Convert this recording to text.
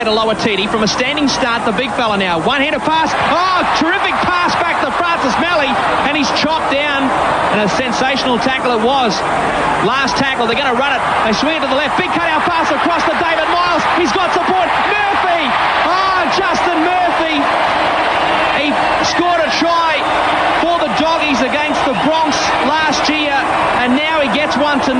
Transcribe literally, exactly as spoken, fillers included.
Lower Titi from a standing start, the big fella now. One-handed pass. Oh, terrific pass back to Francis Malley, and he's chopped down. And a sensational tackle it was. Last tackle, they're going to run it. They swing it to the left. Big cut-out pass.